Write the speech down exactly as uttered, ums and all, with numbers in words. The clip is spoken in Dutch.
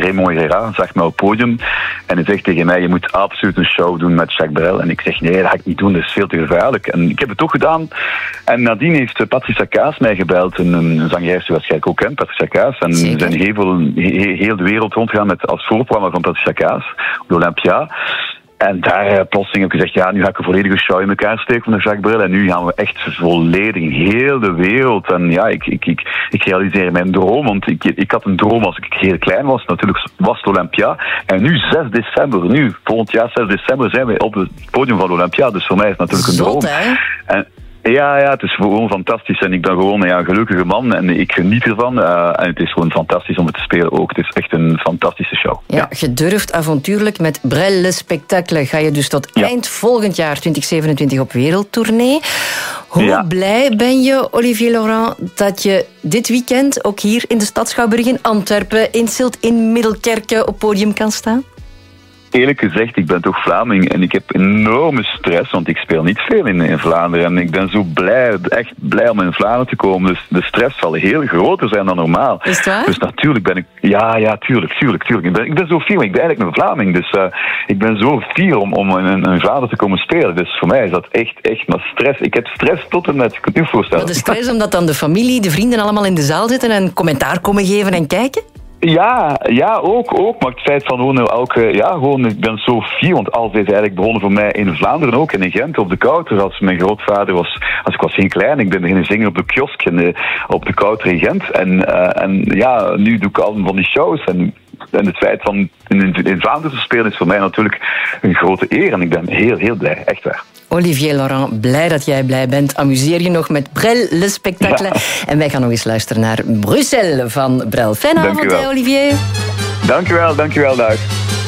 Raymond Herrera zag mij op het podium en hij zegt tegen mij, je moet absoluut een show doen met Jacques Brel. En ik zeg, nee, dat ga ik niet doen, dat is veel te gevaarlijk. En ik heb het toch gedaan. En nadien heeft Patricia Kaas mij gebeld, een, een zangeres die waarschijnlijk ook kent, Patricia Kaas. En we zijn heel, veel, he, heel de wereld rondgegaan met als voorprogramma van Patricia Kaas, de Olympia. En daar uh, plotseling heb ik gezegd, ja, nu ga ik een volledige show in elkaar steken van de Jacques Brel. En nu gaan we echt volledig in heel de wereld. En ja, ik, ik, ik, ik realiseer mijn droom. Want ik, ik had een droom als ik heel klein was. Natuurlijk was het Olympia. En nu zes december, nu, volgend jaar zes december, zijn we op het podium van Olympia. Dus voor mij is het natuurlijk een Zot, droom. Hè? En, Ja, ja, het is gewoon fantastisch en ik ben gewoon ja, een gelukkige man en ik geniet ervan. Uh, en het is gewoon fantastisch om het te spelen ook. Het is echt een fantastische show. Ja, ja. Gedurfd avontuurlijk met Brel Le Spectacle ga je dus tot ja. eind volgend jaar twintig zevenentwintig op wereldtournee. Hoe ja. blij ben je, Olivier Laurent, dat je dit weekend ook hier in de Stad Schouwburg in Antwerpen, in Silt, in Middelkerke op podium kan staan? Eerlijk gezegd, ik ben toch Vlaming en ik heb enorme stress, want ik speel niet veel in, in Vlaanderen. En ik ben zo blij, echt blij om in Vlaanderen te komen. Dus de stress zal heel groter zijn dan normaal. Is het waar? Dus natuurlijk ben ik... Ja, ja, tuurlijk, tuurlijk, tuurlijk. Ik ben, ik ben zo fier, ik ben eigenlijk een Vlaming. Dus uh, ik ben zo fier om, om in, in Vlaanderen te komen spelen. Dus voor mij is dat echt, echt maar stress. Ik heb stress tot en met, ik kan het niet voorstellen. Maar de stress omdat dan de familie, de vrienden allemaal in de zaal zitten en commentaar komen geven en kijken? Ja, ja, ook, ook. Maar het feit van gewoon elke... Ja, gewoon, ik ben zo fier, want alles is eigenlijk begonnen voor mij in Vlaanderen ook, en in Gent, op de Kouter. Als mijn grootvader was... Als ik was heel klein, ik ben beginnen zingen op de kiosk in de, op de Kouter in Gent. En, uh, en ja, nu doe ik al van die shows. En, en het feit van in, in Vlaanderen te spelen is voor mij natuurlijk een grote eer. En ik ben heel, heel blij. Echt waar. Olivier Laurent, blij dat jij blij bent. Amuseer je nog met Brel Le Spectacle. Ja. En wij gaan nog eens luisteren naar Bruxelles van Brel. Fijne avond, hè, Olivier. Dank u wel, dank u wel, dag.